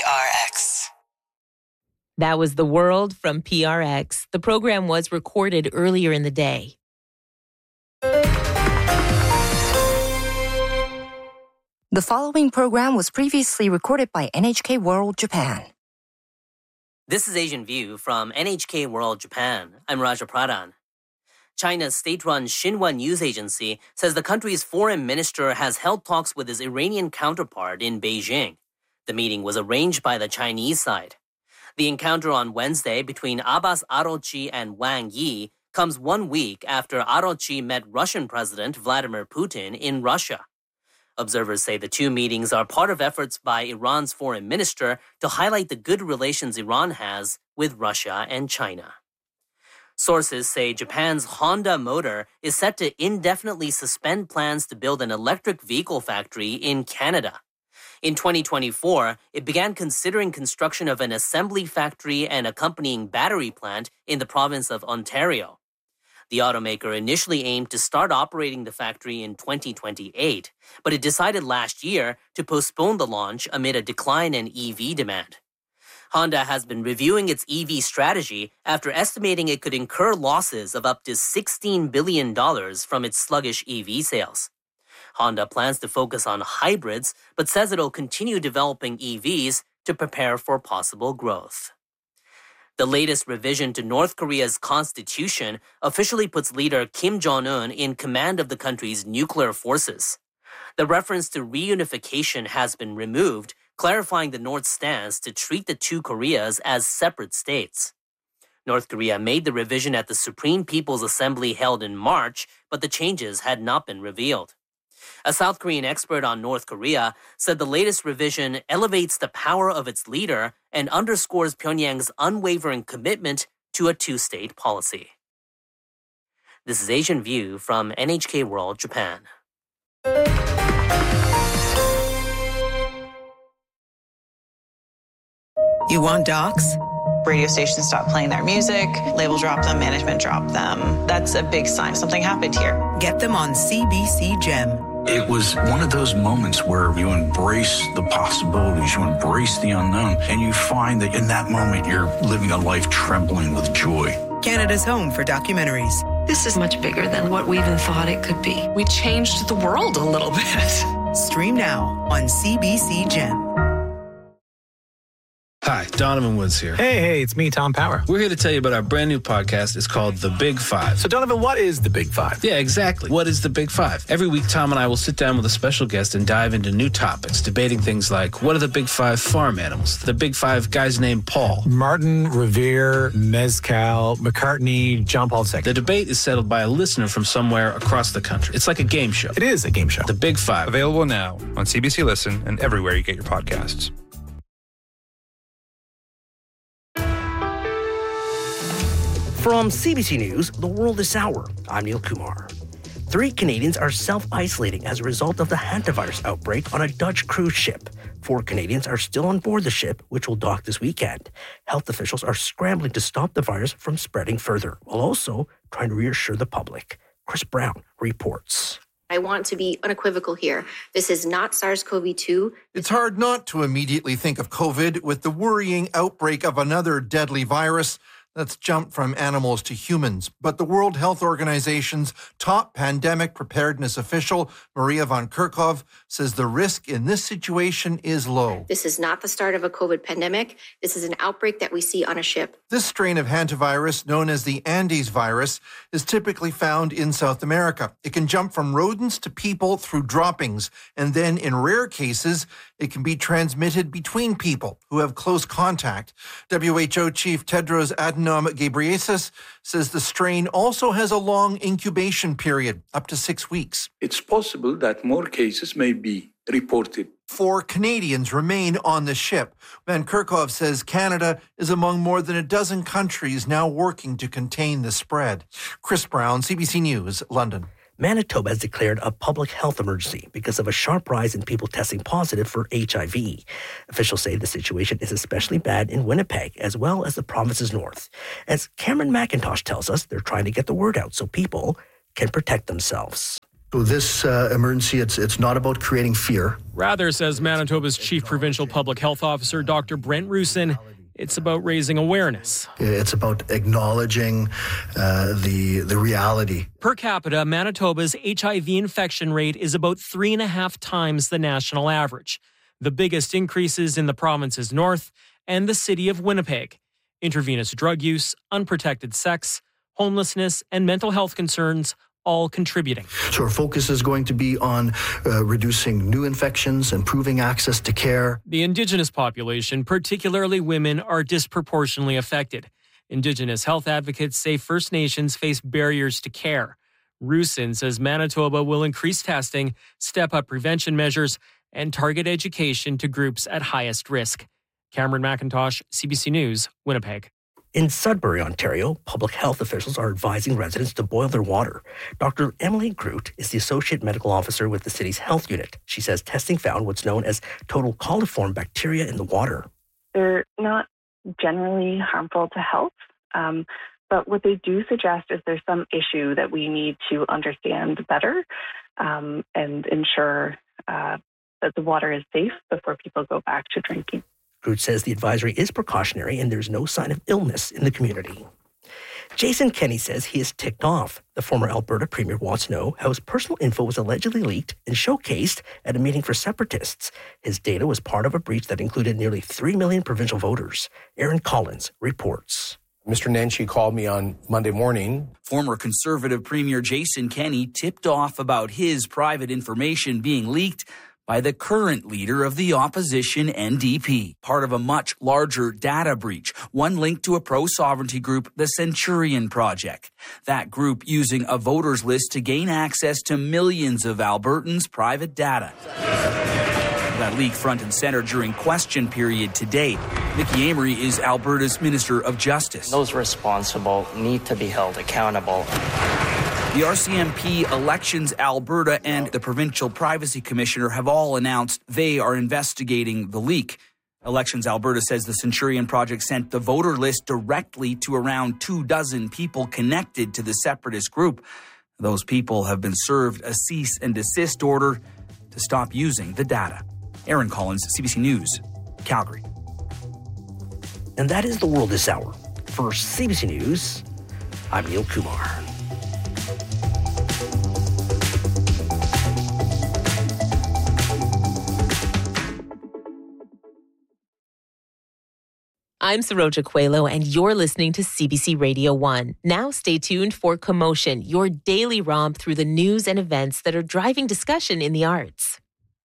PRX. That was The World from PRX. The program was recorded earlier in the day. The following program was previously recorded by NHK World Japan. This is Asian View from NHK World Japan. I'm Raja Pradhan. China's state-run Xinhua news agency says the country's foreign minister has held talks with his Iranian counterpart in Beijing. The meeting was arranged by the Chinese side. The encounter on Wednesday between Abbas Araghchi and Wang Yi comes 1 week after Araghchi met Russian President Vladimir Putin in Russia. Observers say the two meetings are part of efforts by Iran's foreign minister to highlight the good relations Iran has with Russia and China. Sources say Japan's Honda Motor is set to indefinitely suspend plans to build an electric vehicle factory in Canada. In 2024, it began considering construction of an assembly factory and accompanying battery plant in the province of Ontario. The automaker initially aimed to start operating the factory in 2028, but it decided last year to postpone the launch amid a decline in EV demand. Honda has been reviewing its EV strategy after estimating it could incur losses of up to $16 billion from its sluggish EV sales. Honda plans to focus on hybrids, but says it'll continue developing EVs to prepare for possible growth. The latest revision to North Korea's constitution officially puts leader Kim Jong-un in command of the country's nuclear forces. The reference to reunification has been removed, clarifying the North's stance to treat the two Koreas as separate states. North Korea made the revision at the Supreme People's Assembly held in March, but the changes had not been revealed. A South Korean expert on North Korea said the latest revision elevates the power of its leader and underscores Pyongyang's unwavering commitment to a two-state policy. This is Asian View from NHK World Japan. You want docs? Radio stations stopped playing their music, label dropped them, management dropped them. That's a big sign something happened here. Get them on CBC Gem. It was one of those moments where you embrace the possibilities, you embrace the unknown, and you find that in that moment you're living a life trembling with joy. Canada's home for documentaries. This is much bigger than what we even thought it could be. We changed the world a little bit. Stream now on CBC Gem. Hi, Donovan Woods here. Hey, it's me, Tom Power. We're here to tell you about our brand new podcast. It's called The Big Five. So, Donovan, what is The Big Five? Yeah, exactly. What is The Big Five? Every week, Tom and I will sit down with a special guest and dive into new topics, debating things like, what are the Big Five farm animals? The Big Five guys named Paul. Martin, Revere, Mezcal, McCartney, John Paul II. The debate is settled by a listener from somewhere across the country. It's like a game show. It is a game show. The Big Five. Available now on CBC Listen and everywhere you get your podcasts. From CBC News, The World is Sour, I'm Neil Kumar. 3 Canadians are self-isolating as a result of the hantavirus outbreak on a Dutch cruise ship. 4 Canadians are still on board the ship, which will dock this weekend. Health officials are scrambling to stop the virus from spreading further, while also trying to reassure the public. Chris Brown reports. I want to be unequivocal here. This is not SARS-CoV-2. It's hard not to immediately think of COVID with the worrying outbreak of another deadly virus that's jumped from animals to humans. But the World Health Organization's top pandemic preparedness official, Maria van Kerkhove, says the risk in this situation is low. This is not the start of a COVID pandemic. This is an outbreak that we see on a ship. This strain of hantavirus, known as the Andes virus, is typically found in South America. It can jump from rodents to people through droppings, and then in rare cases, it can be transmitted between people who have close contact. WHO Chief Tedros Adhanom Ghebreyesus says the strain also has a long incubation period, up to 6 weeks. It's possible that more cases may be reported. 4 Canadians remain on the ship. Van Kerkhove says Canada is among more than a dozen countries now working to contain the spread. Chris Brown, CBC News, London. Manitoba has declared a public health emergency because of a sharp rise in people testing positive for HIV. Officials say the situation is especially bad in Winnipeg, as well as the province's north. As Cameron McIntosh tells us, they're trying to get the word out so people can protect themselves. So this emergency, it's not about creating fear. Rather, says Manitoba's Chief Provincial Public Health Officer, Dr. Brent Rusin, it's about raising awareness. It's about acknowledging the reality. Per capita, Manitoba's HIV infection rate is about 3.5 times the national average. The biggest increases in the province's north and the city of Winnipeg. Intravenous drug use, unprotected sex, homelessness, and mental health concerns all contributing. So our focus is going to be on reducing new infections, improving access to care. The Indigenous population, particularly women, are disproportionately affected. Indigenous health advocates say First Nations face barriers to care. Rusin says Manitoba will increase testing, step up prevention measures, and target education to groups at highest risk. Cameron McIntosh, CBC News, Winnipeg. In Sudbury, Ontario, public health officials are advising residents to boil their water. Dr. Emily Groot is the Associate Medical Officer with the city's health unit. She says testing found what's known as total coliform bacteria in the water. They're not generally harmful to health, but what they do suggest is there's some issue that we need to understand better and ensure that the water is safe before people go back to drinking. Groot says the advisory is precautionary and there's no sign of illness in the community. Jason Kenney says he is ticked off. The former Alberta Premier wants to know how his personal info was allegedly leaked and showcased at a meeting for separatists. His data was part of a breach that included nearly 3 million provincial voters. Aaron Collins reports. Mr. Nenshi called me on Monday morning. Former Conservative Premier Jason Kenney tipped off about his private information being leaked by the current leader of the opposition NDP, part of a much larger data breach, one linked to a pro-sovereignty group, the Centurion Project. That group using a voters list to gain access to millions of Albertans' private data. That leak front and center during question period today. Mickey Amory is Alberta's Minister of Justice. Those responsible need to be held accountable. The RCMP, Elections Alberta, and the Provincial Privacy Commissioner have all announced they are investigating the leak. Elections Alberta says the Centurion Project sent the voter list directly to around 24 people connected to the separatist group. Those people have been served a cease and desist order to stop using the data. Aaron Collins, CBC News, Calgary. And that is the world this hour. For CBC News, I'm Neil Kumar. I'm Saroja Coelho, and you're listening to CBC Radio 1. Now stay tuned for Commotion, your daily romp through the news and events that are driving discussion in the arts.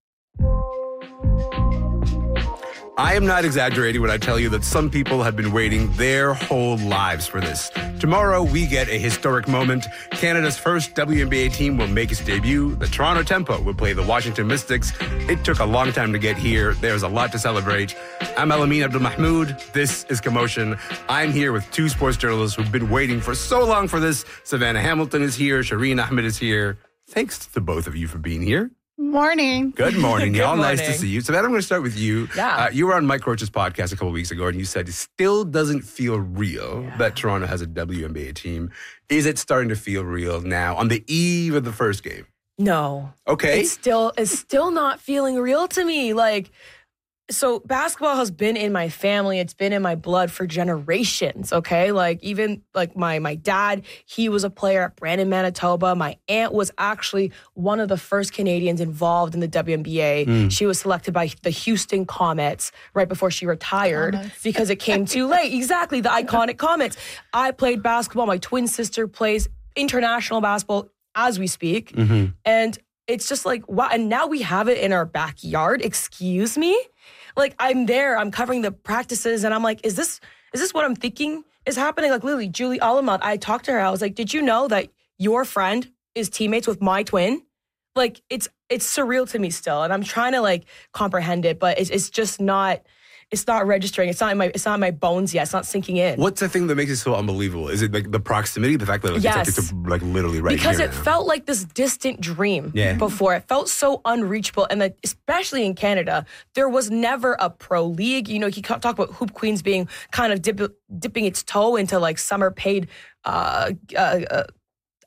I am not exaggerating when I tell you that some people have been waiting their whole lives for this. Tomorrow, we get a historic moment. Canada's first WNBA team will make its debut. The Toronto Tempo will play the Washington Mystics. It took a long time to get here. There's a lot to celebrate. I'm Alameen Abdul-Mahmoud. This is Commotion. I'm here with two sports journalists who've been waiting for so long for this. Savannah Hamilton is here. Shireen Ahmed is here. Thanks to both of you for being here. Morning. Good morning, y'all. Good morning. Nice to see you. So, I'm going to start with you. Yeah. You were on Mike Roach's podcast a couple weeks ago, and you said it still doesn't feel real that Toronto has a WNBA team. Is it starting to feel real now on the eve of the first game? No. Okay. It's still not feeling real to me. So basketball has been in my family. It's been in my blood for generations, okay? Even my dad, he was a player at Brandon, Manitoba. My aunt was actually one of the first Canadians involved in the WNBA. She was selected by the Houston Comets right before she retired because it came too late. Exactly, the iconic Comets. I played basketball. My twin sister plays international basketball as we speak. Mm-hmm. And it's just wow. And now we have it in our backyard. Excuse me? I'm there, I'm covering the practices, and I'm like, is this what I'm thinking is happening? Literally, Julie Alamont, I talked to her, I was like, did you know that your friend is teammates with my twin? It's surreal to me still, and I'm trying to comprehend it, but it's just not, it's not registering. It's not in my bones yet. It's not sinking in. What's the thing that makes it so unbelievable? Is it the proximity, the fact that it's literally right because here it now? felt like this distant dream before. It felt so unreachable, and especially in Canada, there was never a pro league. You talk about Hoop Queens being kind of dipping its toe into summer paid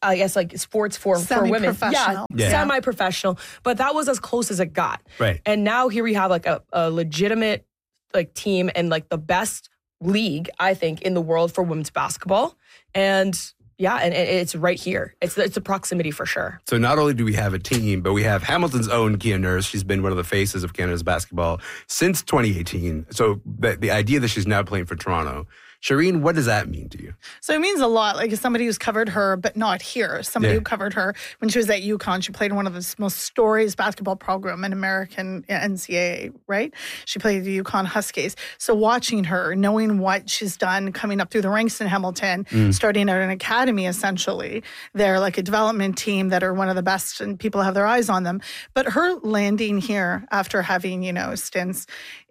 I guess, like sports for women. Semi-professional. Yeah, semi-professional. But that was as close as it got. Right. And now here we have like a legitimate like team and like the best league, I think, in the world for women's basketball. And yeah, and it's right here. It's a proximity for sure. So not only do we have a team, but we have Hamilton's own Kia Nurse. She's been one of the faces of Canada's basketball since 2018. So the idea that she's now playing for Toronto, Shireen, what does that mean to you? So it means a lot. Like, as somebody who's covered her, but not here. Somebody who covered her when she was at UConn. She played in one of the most storied basketball program in American NCAA, right? She played the UConn Huskies. So watching her, knowing what she's done, coming up through the ranks in Hamilton, starting at an academy, essentially. They're like a development team that are one of the best, and people have their eyes on them. But her landing here after having, stints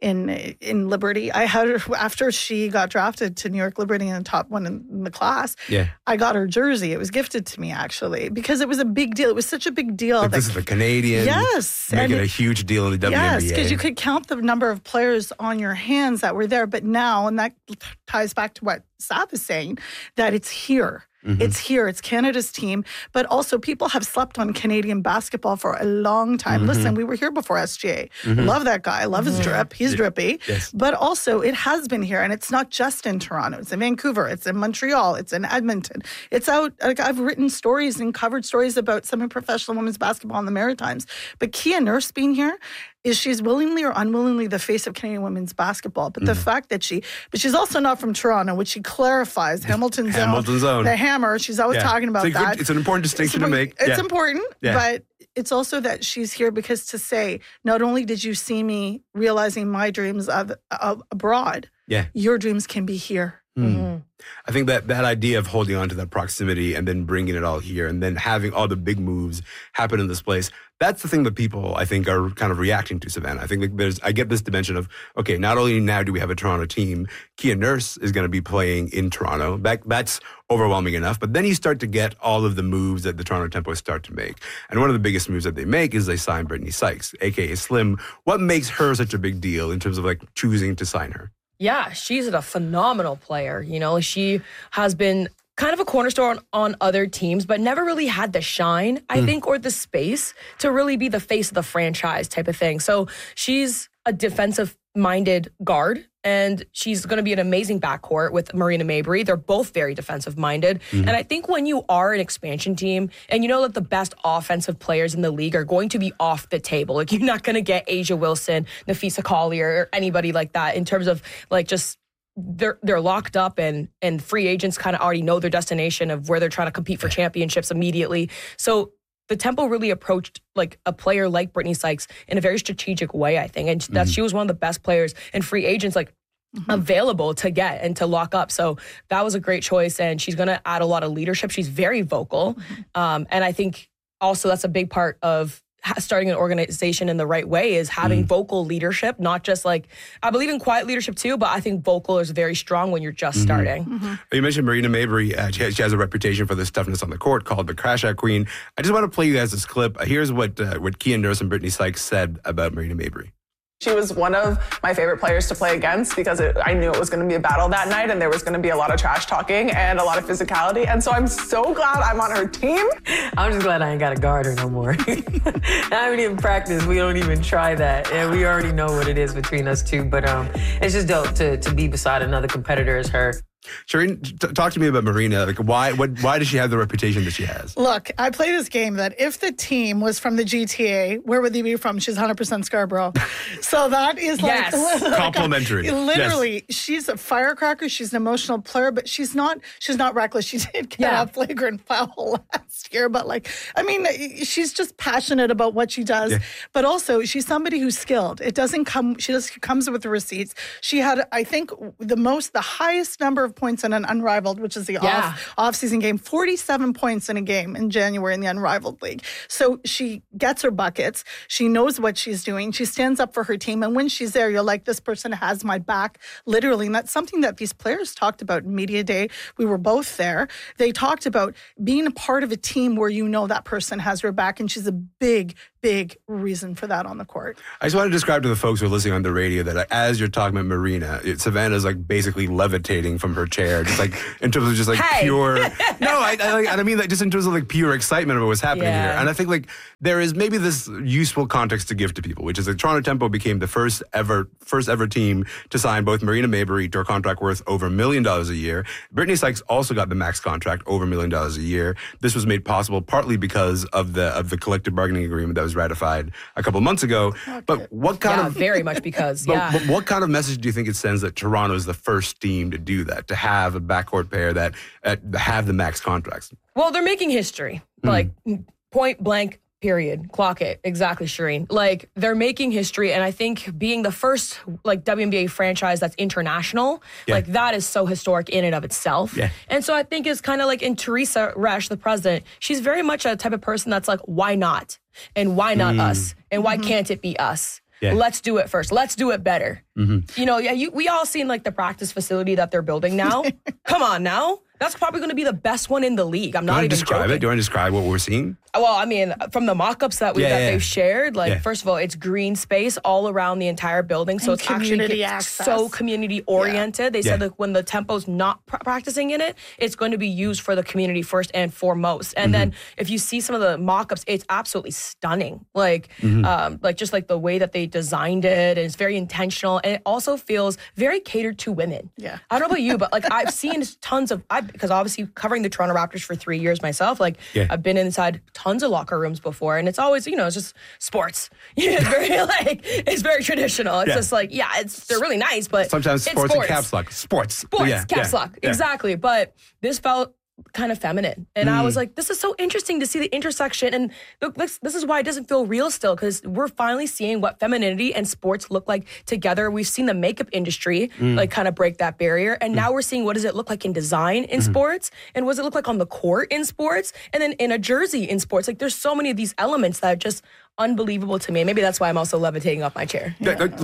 in Liberty, I had her after she got drafted to New York Liberty in the top one in the class. Yeah. I got her jersey. It was gifted to me, actually, because it was a big deal. It was such a big deal. Like, this is a Canadian. Yes. Making a huge deal in the WNBA. Yes, because you could count the number of players on your hands that were there. But now, and that ties back to what Sav is saying, that it's here. Mm-hmm. It's here. It's Canada's team. But also, people have slept on Canadian basketball for a long time. Mm-hmm. Listen, we were here before SGA. Mm-hmm. Love that guy. Love his drip. He's drippy. Yes. But also, it has been here. And it's not just in Toronto. It's in Vancouver. It's in Montreal. It's in Edmonton. It's out. Like, I've written stories and covered stories about semi-professional women's basketball in the Maritimes. But Kia Nurse being here, is she's willingly or unwillingly the face of Canadian women's basketball. But the fact that but she's also not from Toronto, which she clarifies. Hamilton's own. The Hammer. She's always talking about that. It's an important distinction to make. It's important, but it's also that she's here because to say, not only did you see me realizing my dreams of abroad, your dreams can be here. Mm-hmm. I think that idea of holding on to that proximity and then bringing it all here and then having all the big moves happen in this place, that's the thing that people, I think, are kind of reacting to, Savannah. I think I get this dimension of, okay, not only now do we have a Toronto team, Kia Nurse is going to be playing in Toronto. That's overwhelming enough. But then you start to get all of the moves that the Toronto Tempos start to make. And one of the biggest moves that they make is they sign Brittany Sykes, a.k.a. Slim. What makes her such a big deal in terms of like choosing to sign her? Yeah, she's a phenomenal player. She has been kind of a cornerstone on other teams, but never really had the shine, I think, or the space to really be the face of the franchise type of thing. So she's a defensive-minded guard, and she's going to be an amazing backcourt with Marina Mabrey. They're both very defensive-minded. Mm-hmm. And I think when you are an expansion team, and you know that the best offensive players in the league are going to be off the table. Like, you're not going to get Asia Wilson, Nafisa Collier, or anybody like that in terms of, like, just they're locked up and free agents kind of already know their destination of where they're trying to compete for championships immediately. So the Tempo really approached like a player like Brittany Sykes in a very strategic way, I think. And that she was one of the best players and free agents available to get and to lock up. So that was a great choice. And she's going to add a lot of leadership. She's very vocal. And I think also that's a big part of starting an organization in the right way is having vocal leadership, not just like, I believe in quiet leadership too, but I think vocal is very strong when you're just starting. Mm-hmm. You mentioned Marina Mabrey. She has a reputation for this toughness on the court called the Crash Out Queen. I just want to play you guys this clip. Here's what Kia Nurse and Brittany Sykes said about Marina Mabrey. She was one of my favorite players to play against because I knew it was going to be a battle that night and there was going to be a lot of trash talking and a lot of physicality. And so I'm so glad I'm on her team. I'm just glad I ain't got to guard her no more. I haven't even practiced. We don't even try that. And we already know what it is between us two. But it's just dope to be beside another competitor as her. Shireen, talk to me about Marina. Like, why does she have the reputation that she has? Look, I play this game that if the team was from the GTA, where would they be from? She's 100% Scarborough. So that is like... Yes. Complimentary. Literally, she's a firecracker. She's an emotional player, but she's not reckless. She did get a flagrant foul last year, but she's just passionate about what she does. Yeah. But also, she's somebody who's skilled. She just comes with the receipts. She had, I think, the highest number of points in an Unrivaled, which is the off-season game, 47 points in a game in January in the Unrivaled League. So she gets her buckets. She knows what she's doing. She stands up for her team. And when she's there, you're like, this person has my back, literally. And that's something that these players talked about in Media Day. We were both there. They talked about being a part of a team where you know that person has your back. And she's a big, big reason for that on the court. I just want to describe to the folks who are listening on the radio that as you're talking about Marina, Savannah's like basically levitating from her chair, just like in terms of just like pure. No, I mean like just in terms of like pure excitement about what's happening here. And I think like there is maybe this useful context to give to people, which is that Toronto Tempo became the first ever team to sign both Marina Mabrey to a contract worth over $1 million a year. Brittany Sykes also got the max contract over $1 million a year. This was made possible partly because of the collective bargaining agreement that was ratified a couple months ago. Okay. But what kind of very much because but what kind of message do you think it sends that Toronto is the first team to do that, to have a backcourt pair that have the max contracts? Well, they're making history, like point blank. Period. Clock it. Exactly, Shireen. Like, they're making history, and I think being the first, like, WNBA franchise that's international, like, that is so historic in and of itself. Yeah. And so I think it's kind of like in Teresa Resch, the president, she's very much a type of person that's like, why not? And why not us? And why can't it be us? Yeah. Let's do it first. Let's do it better. You know, we all seen, like, the practice facility that they're building now. Come on now. That's probably going to be the best one in the league. I'm not even joking. Do you want to describe what we're seeing? Well, I mean, from the mock-ups that they've shared, like, first of all, it's green space all around the entire building. So it's actually so community-oriented. They said that when the Tempo's not practicing in it, it's going to be used for the community first and foremost. And then if you see some of the mock-ups, it's absolutely stunning. Like, just like the way that they designed it, and it's very intentional. And it also feels very catered to women. Yeah. I don't know about you, but, like, I've seen tons of... because obviously covering the Toronto Raptors for 3 years myself, like I've been inside tons of locker rooms before, and it's always, you know, it's just sports. It's very it's very traditional. It's just like, they're really nice, but sometimes sports and caps lock. Sports, caps lock, exactly. But this felt kind of feminine, and I was like, this is so interesting to see the intersection, and look, this is why it doesn't feel real still, because we're finally seeing what femininity and sports look like together. We've seen the makeup industry like kind of break that barrier, and now we're seeing what does it look like in design in sports, and what does it look like on the court in sports, and then in a jersey in sports. Like, there's so many of these elements that are just unbelievable to me. Maybe that's why I'm also levitating off my chair.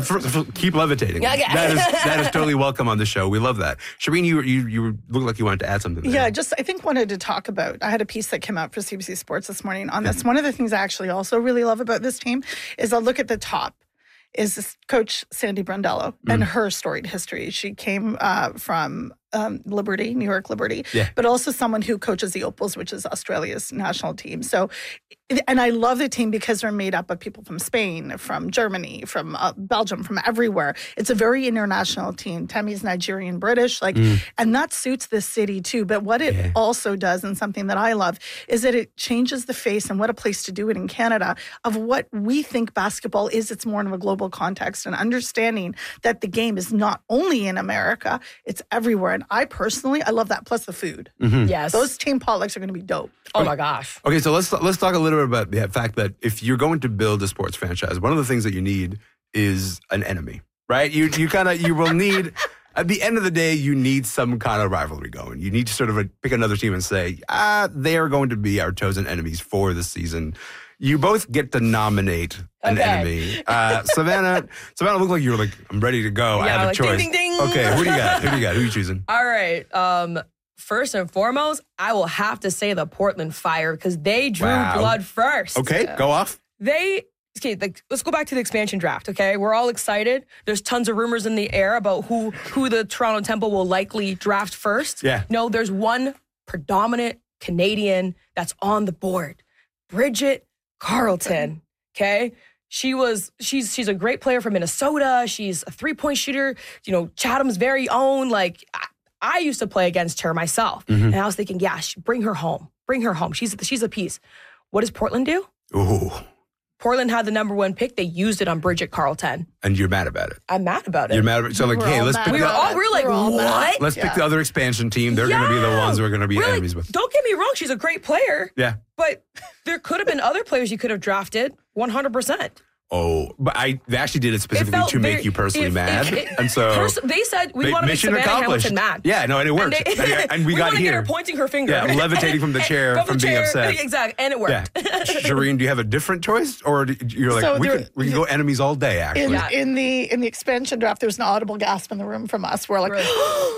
Keep levitating. That is totally welcome on the show. We love that. Shireen, you look like you wanted to add something there. Yeah, I think wanted to talk about, I had a piece that came out for CBC Sports this morning on this. One of the things I actually also really love about this team is I'll look at the top. Is this coach Sandy Brondello and her storied history. She came from Liberty, New York Liberty, but also someone who coaches the Opals, which is Australia's national team. So, and I love the team because they're made up of people from Spain, from Germany, from Belgium, from everywhere. It's a very international team. Temi's Nigerian, British, and that suits this city too. But what it also does, and something that I love, is that it changes the face, and what a place to do it in Canada, of what we think basketball is. It's more of a global context, and understanding that the game is not only in America, it's everywhere. And I personally, I love that. Plus the food. Yes. Those team potlucks are going to be dope. Oh my gosh. Okay, so let's talk a little bit about the fact that if you're going to build a sports franchise, one of the things that you need is an enemy, right? You will need, at the end of the day, you need some kind of rivalry going. You need to sort of pick another team and say, they are going to be our chosen enemies for this season. You both get to nominate an enemy. Savannah looked like you were like, I'm ready to go. I have a choice. Ding, ding, ding. Okay, who do you got? Who are you choosing? All right. First and foremost, I will have to say the Portland Fire, because they drew blood first. Okay, go off. Let's go back to the expansion draft, okay? We're all excited. There's tons of rumors in the air about who the Toronto Tempo will likely draft first. Yeah. No, there's one predominant Canadian that's on the board. Bridget Carleton, okay? She's a great player from Minnesota. She's a three-point shooter, you know, Chatham's very own. Like, I used to play against her myself. And I was thinking, bring her home. Bring her home. She's a piece. What does Portland do? Ooh. Portland had the number 1 pick. They used it on Bridget Carleton. And you're mad about it. I'm mad about it. You're mad about it. So like, hey, let's pick we're like, what? Let's pick the other expansion team. They're going to be the ones we're going to be enemies with. Don't get me wrong. She's a great player. Yeah. But there could have been other players you could have drafted 100%. Oh, but they actually did it specifically to make you personally mad. And so they said we want to make Savannah Hamilton mad. Yeah, no, and it worked. And we got here. Her pointing her finger. Yeah, levitating from the chair from being upset. Exactly, and it worked. Yeah. Shireen, do you have a different choice? Or you're like, so we can go enemies all day, actually. In the expansion draft, there was an audible gasp in the room from us. We're like,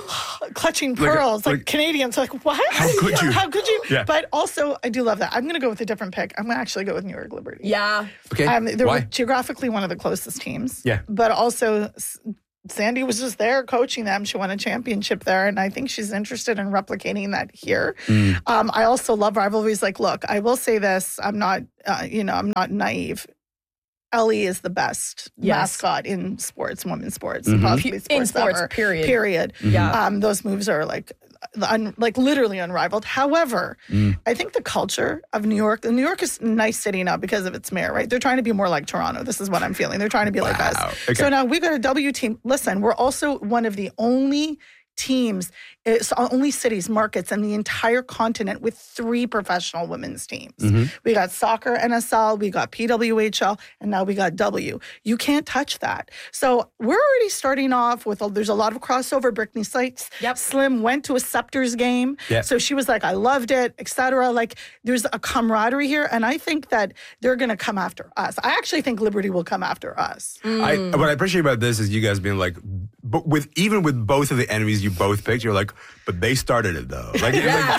clutching pearls. Like Canadians, like, what? How could you? How could you? Yeah. But also, I do love that. I'm going to go with a different pick. I'm going to actually go with New York Liberty. Yeah. Okay. They're Why? geographically one of the closest teams. Yeah. But also, Sandy was just there coaching them. She won a championship there, and I think she's interested in replicating that here. I also love rivalries. Like, look, I will say this: I'm not, I'm not naive. Ellie is the best mascot in sports, women's sports, and possibly sports in sports. ever. Period. Yeah. Those moves are like literally unrivaled. However, I think the culture of New York is a nice city now because of its mayor, right? They're trying to be more like Toronto. This is what I'm feeling. They're trying to be like us. Okay. So now we've got a W team. Listen, we're also one of the only teams, it's only cities, markets in the entire continent with 3 professional women's teams. We got soccer, NSL, we got PWHL, and now we got W. You can't touch that. So we're already starting off with, there's a lot of crossover. Brittany Sykes, Slim went to a Scepters game. Yep. So she was like, I loved it, etc. Like there's a camaraderie here. And I think that they're going to come after us. I actually think Liberty will come after us. What I appreciate about this is you guys being like, but even with both of the enemies you both picked, you're like, but they started it though. Like,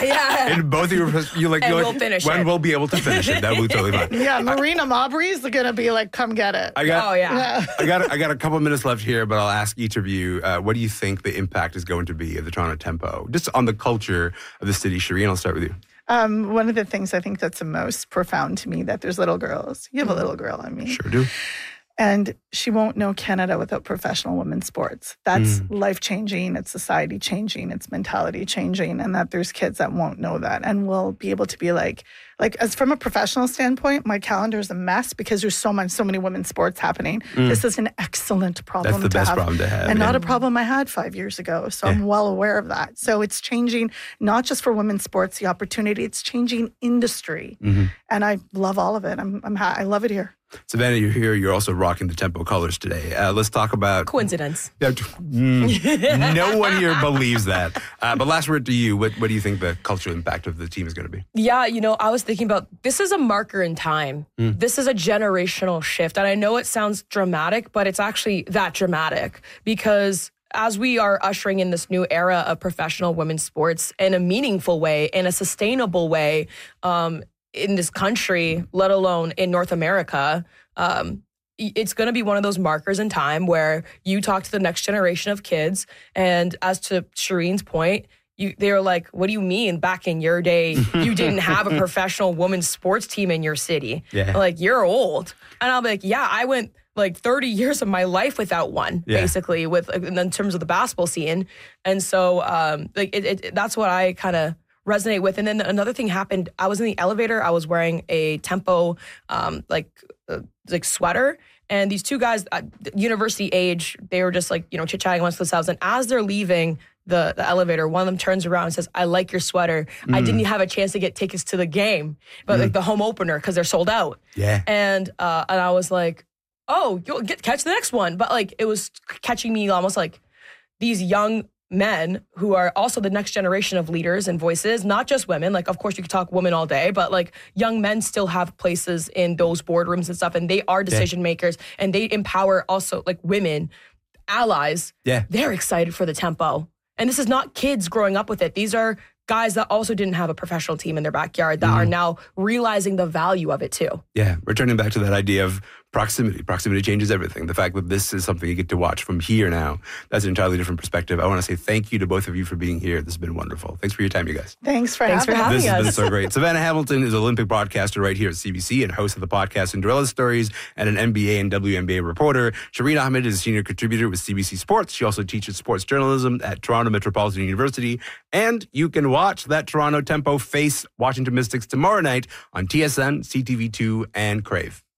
in both of you're like, we'll finish when it. we'll be able to finish it. That will be totally fine. Yeah, Marina Mabry's going to be like, come get it. I got a couple of minutes left here, but I'll ask each of you, what do you think the impact is going to be of the Toronto Tempo, just on the culture of the city? Shireen, I'll start with you. One of the things I think that's the most profound to me, that there's little girls. You have a little girl, I mean. Sure do. And she won't know Canada without professional women's sports. That's life-changing, it's society-changing, it's mentality-changing, and that there's kids that won't know that and will be able to be like as from a professional standpoint, my calendar is a mess because there's so many women's sports happening. This is an excellent problem to have. That's the best problem to have. And not a problem I had 5 years ago. So I'm well aware of that. So it's changing not just for women's sports, the opportunity, it's changing industry. And I love all of it. I love it here. Savannah, you're here. You're also rocking the Tempo colors today. Let's talk about... Coincidence. No one here believes that. But last word to you. What do you think the cultural impact of the team is going to be? Yeah, I was thinking about, this is a marker in time. This is a generational shift. And I know it sounds dramatic, but it's actually that dramatic because as we are ushering in this new era of professional women's sports in a meaningful way, in a sustainable way, in this country, let alone in North America, it's going to be one of those markers in time where you talk to the next generation of kids. And as to Shireen's point, they were like, what do you mean back in your day, you didn't have a professional women's sports team in your city? Yeah. Like, you're old. And I'll be like, yeah, I went like 30 years of my life without one, basically, in terms of the basketball scene. And so that's what I kind of resonate with. And then another thing happened. I was in the elevator. I was wearing a Tempo sweater. And these 2 guys, university age, they were just like, chit-chatting amongst themselves. And as they're leaving the elevator, one of them turns around and says, I like your sweater. I didn't have a chance to get tickets to the game, but like the home opener, because they're sold out. Yeah. And I was like, oh, you'll catch the next one. But like, it was catching me almost like these young men who are also the next generation of leaders and voices, not just women. Like, of course, you could talk women all day, but like young men still have places in those boardrooms and stuff, and they are decision makers, and they empower also like women, allies. Yeah. They're excited for the Tempo. And this is not kids growing up with it. These are guys that also didn't have a professional team in their backyard that are now realizing the value of it too. Yeah, returning back to that idea of proximity. Proximity changes everything. The fact that this is something you get to watch from here now, that's an entirely different perspective. I want to say thank you to both of you for being here. This has been wonderful. Thanks for your time, you guys. Thanks for having us. This has been so great. Savannah Hamilton is an Olympic broadcaster right here at CBC and host of the podcast Cinderella Stories and an NBA and WNBA reporter. Shireen Ahmed is a senior contributor with CBC Sports. She also teaches sports journalism at Toronto Metropolitan University. And you can watch that Toronto Tempo face Washington Mystics tomorrow night on TSN, CTV2, and Crave.